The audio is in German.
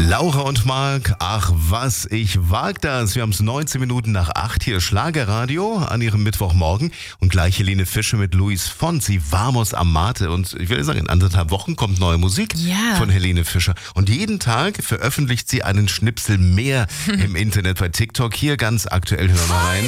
Laura und Marc, ach was, ich wag das. Wir haben es 19 Minuten nach 8 hier Schlagerradio an ihrem Mittwochmorgen und gleich Helene Fischer mit Luis Fonsi, Vamos Amate. Und ich will sagen, in 1,5 Wochen kommt neue Musik von Helene Fischer. Und jeden Tag veröffentlicht sie einen Schnipsel mehr im Internet bei TikTok. Hier ganz aktuell, hören wir mal rein.